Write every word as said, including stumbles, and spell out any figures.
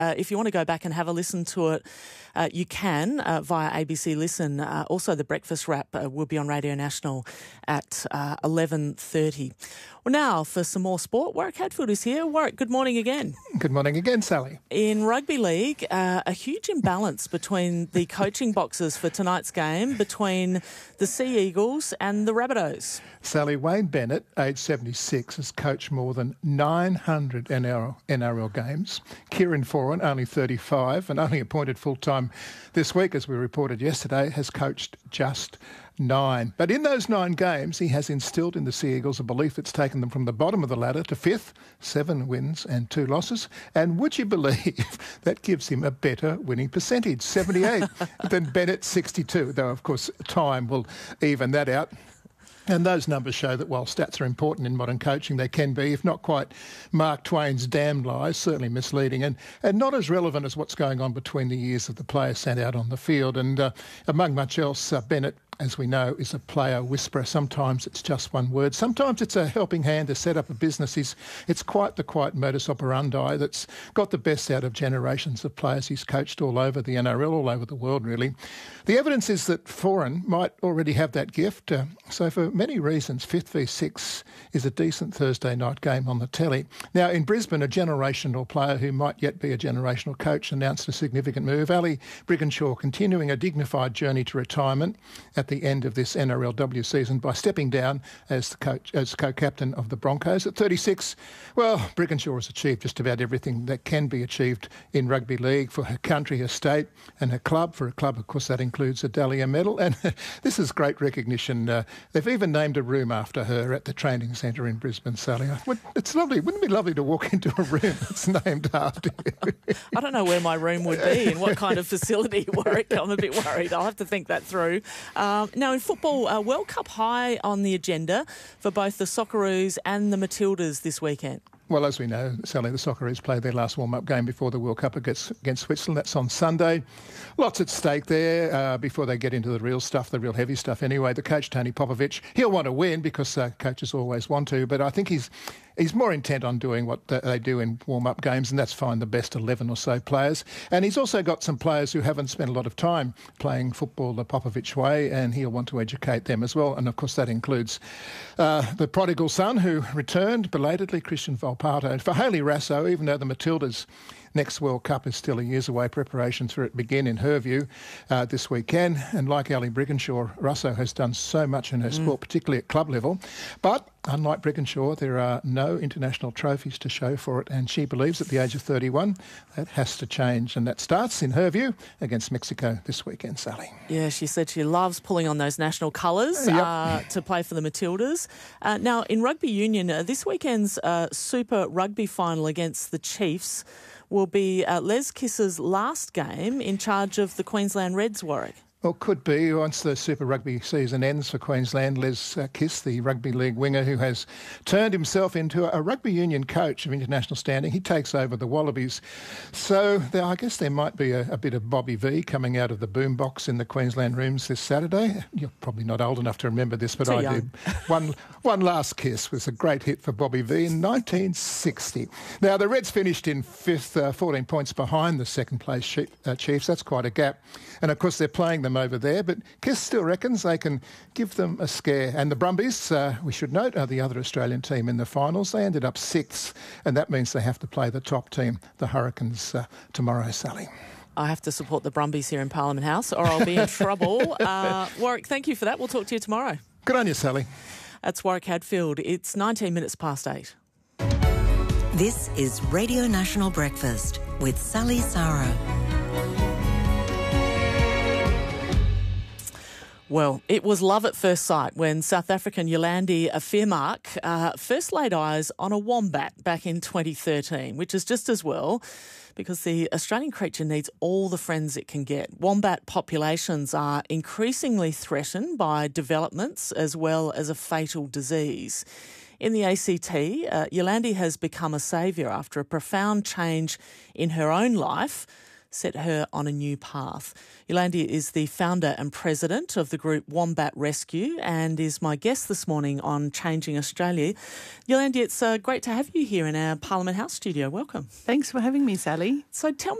Uh, if you want to go back and have a listen to it, uh, you can uh, via A B C Listen. Uh, also, the Breakfast Wrap uh, will be on Radio National at uh, eleven thirty. Well, now for some more sport, Warwick Hadfield is here. Warwick, good morning again. Good morning again, Sally. In rugby league, uh, a huge imbalance between the coaching boxes for tonight's game between the Sea Eagles and the Rabbitohs. Sally, Wayne Bennett, aged seventy-six, has coached more than nine hundred N R L games. Kieran Foran, only thirty-five and only appointed full-time this week, as we reported yesterday, has coached just nine. But in those nine games, he has instilled in the Sea Eagles a belief that's taken them from the bottom of the ladder to fifth, seven wins and two losses. And would you believe that gives him a better winning percentage, seventy-eight, than Bennett's sixty-two, though, of course, time will even that out. And those numbers show that while stats are important in modern coaching, they can be, if not quite Mark Twain's damned lies, certainly misleading and, and not as relevant as what's going on between the ears of the players sent out on the field. And uh, among much else, uh, Bennett, as we know, is a player whisperer. Sometimes it's just one word. Sometimes it's a helping hand to set up a business. He's, it's quite the quiet modus operandi that's got the best out of generations of players he's coached all over the N R L, all over the world, really. The evidence is that Foran might already have that gift. Uh, so for many reasons, fifth v six is a decent Thursday night game on the telly. Now, in Brisbane, a generational player who might yet be a generational coach announced a significant move. Ali Brigginshaw continuing a dignified journey to retirement at the end of this N R L W season by stepping down as the coach, as co-captain of the Broncos. At thirty-six, well, Brigginshaw has achieved just about everything that can be achieved in rugby league for her country, her state and her club. For a club, of course, that includes a Dahlia medal. And this is great recognition. Uh, they've even named a room after her at the training centre in Brisbane, Sally. It's lovely. Wouldn't it be lovely to walk into a room that's named after you? I don't know where my room would be and what kind of facility, Warwick. I'm a bit worried. I'll have to think that through. Um, now, in football, uh, World Cup high on the agenda for both the Socceroos and the Matildas this weekend. Well, as we know, Sally, the Socceroos play their last warm-up game before the World Cup against, against Switzerland. That's on Sunday. Lots at stake there uh, before they get into the real stuff, the real heavy stuff anyway. The coach, Tony Popovic, he'll want to win because uh, coaches always want to, but I think he's he's more intent on doing what they do in warm-up games, and that's find the best eleven or so players. And he's also got some players who haven't spent a lot of time playing football the Popovic way, and he'll want to educate them as well. And, of course, that includes uh, the prodigal son who returned belatedly, Christian Volpato. And for Hayley Raso, even though the Matildas' next World Cup is still a years away, preparations for it begin, in her view, uh, this weekend. And like Ali Brigginshaw, Raso has done so much in her sport, mm. particularly at club level. But unlike Brigginshaw, there are no international trophies to show for it. And she believes at the age of thirty-one that has to change. And that starts, in her view, against Mexico this weekend, Sally. Yeah, she said she loves pulling on those national colours Yep. uh, to play for the Matildas. Uh, now, in rugby union, uh, this weekend's uh, Super Rugby final against the Chiefs will be uh, Les Kiss's last game in charge of the Queensland Reds, Warwick. Well, could be. Once the Super Rugby season ends for Queensland, Les uh, Kiss, the rugby league winger who has turned himself into a rugby union coach of international standing, he takes over the Wallabies. So there, I guess there might be a, a bit of Bobby V coming out of the boombox in the Queensland rooms this Saturday. You're probably not old enough to remember this, but Too I young. did. One, one Last Kiss was a great hit for Bobby V in nineteen sixty. Now, the Reds finished in fifth, uh, fourteen points behind the second-place Chief, uh, Chiefs. That's quite a gap. And, of course, they're playing them over there, but Kiss still reckons they can give them a scare. And the Brumbies, uh, we should note, are the other Australian team in the finals. They ended up sixth, and that means they have to play the top team, the Hurricanes, uh, tomorrow, Sally. I have to support the Brumbies here in Parliament House or I'll be in trouble. Uh, Warwick, thank you for that. We'll talk to you tomorrow. Good on you, Sally. That's Warwick Hadfield. It's nineteen minutes past eight. This is Radio National Breakfast with Sally Saro. Well, it was love at first sight when South African Yolandi Afirmark uh, first laid eyes on a wombat back in twenty thirteen, which is just as well because the Australian creature needs all the friends it can get. Wombat populations are increasingly threatened by developments as well as a fatal disease. In the A C T, uh, Yolandi has become a saviour after a profound change in her own life set her on a new path. Yolandi is the founder and president of the group Wombat Rescue and is my guest this morning on Changing Australia. Yolandi, it's uh, great to have you here in our Parliament House studio. Welcome. Thanks for having me, Sally. So tell